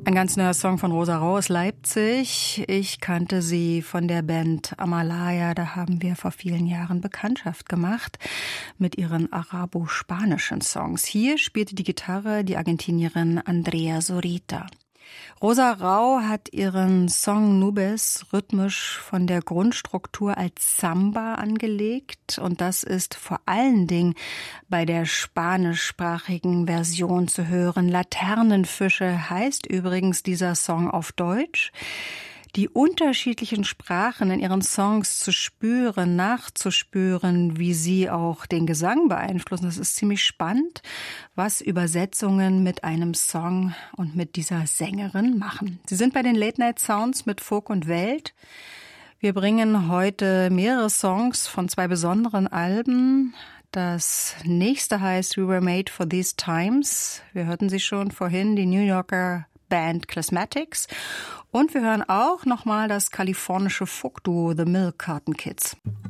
Ein ganz neuer Song von Rosa Rau aus Leipzig. Ich kannte sie von der Band Amalaya. Da haben wir vor vielen Jahren Bekanntschaft gemacht mit ihren arabo-spanischen Songs. Hier spielte die Gitarre die Argentinierin Andrea Zurita. Rosa Rau hat ihren Song Nubes rhythmisch von der Grundstruktur als Samba angelegt und das ist vor allen Dingen bei der spanischsprachigen Version zu hören. Laternenfische heißt übrigens dieser Song auf Deutsch. Die unterschiedlichen Sprachen in ihren Songs zu spüren, nachzuspüren, wie sie auch den Gesang beeinflussen, das ist ziemlich spannend, was Übersetzungen mit einem Song und mit dieser Sängerin machen. Sie sind bei den Late Night Sounds mit Folk und Welt. Wir bringen heute mehrere Songs von zwei besonderen Alben. Das nächste heißt We Were Made for These Times. Wir hörten sie schon vorhin, die New Yorker Band Classmatics. Und wir hören auch nochmal das kalifornische Folkduo The Milk Carton Kids.